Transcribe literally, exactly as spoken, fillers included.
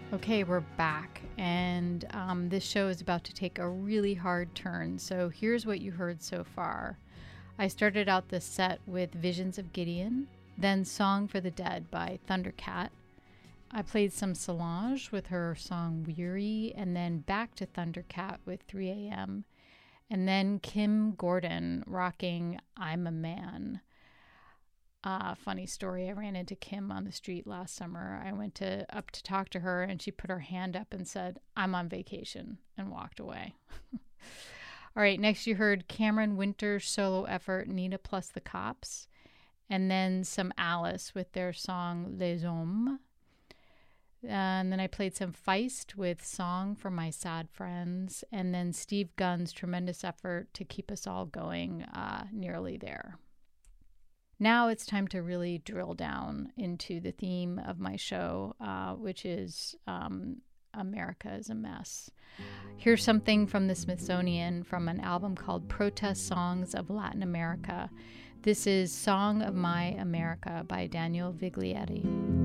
Okay, we're back, and um, this show is about to take a really hard turn. So here's what you heard so far. I started out this set with Visions of Gideon, then Song for the Dead by Thundercat. I played some Solange with her song Weary, and then back to Thundercat with three a.m., and then Kim Gordon rocking I'm a Man. Uh, funny story, I ran into Kim on the street last summer. I went to up to talk to her, and she put her hand up and said, I'm on vacation, and walked away. All right, next you heard Cameron Winter's solo effort, Nina plus the Cops, and then some Alice with their song Les Hommes. And then I played some Feist with Song for My Sad Friends, and then Steve Gunn's tremendous effort to keep us all going, uh, Nearly There. Now it's time to really drill down into the theme of my show, uh, which is um, America is a Mess. Here's something from the Smithsonian from an album called Protest Songs of Latin America. This is Song of My America by Daniel Viglietti.